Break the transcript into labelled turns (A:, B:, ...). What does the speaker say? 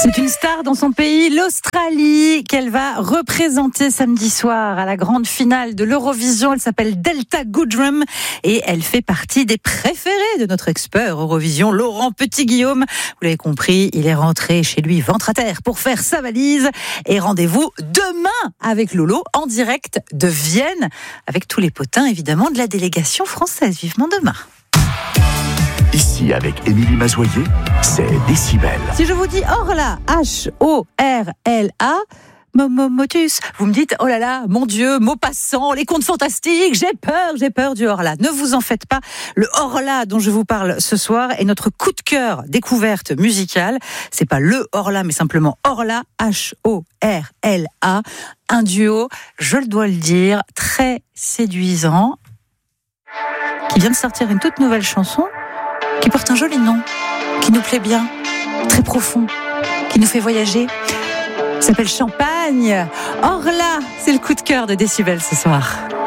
A: C'est une star dans son pays, l'Australie, qu'elle va représenter samedi soir à la grande finale de l'Eurovision. Elle s'appelle Delta Goodrem et elle fait partie des préférés de notre expert Eurovision, Laurent Petit-Guillaume. Vous l'avez compris, il est rentré chez lui ventre à terre pour faire sa valise. Et rendez-vous demain avec Lolo en direct de Vienne, avec tous les potins évidemment de la délégation française. Vivement demain.
B: Ici, avec Émilie Mazoyer, c'est Décibel.
A: Si je vous dis Orla, H-O-R-L-A, Motus, vous me dites, oh là là, mon Dieu, Maupassant, les contes fantastiques, j'ai peur du Orla. Ne vous en faites pas, le Orla dont je vous parle ce soir est notre coup de cœur découverte musicale. C'est pas le Orla, mais simplement Orla, H-O-R-L-A, un duo, je le dois le dire, très séduisant, qui vient de sortir une toute nouvelle chanson, qui porte un joli nom, qui nous plaît bien, très profond, qui nous fait voyager. Ça s'appelle Champagne. Orla, c'est le coup de cœur de Décibel ce soir.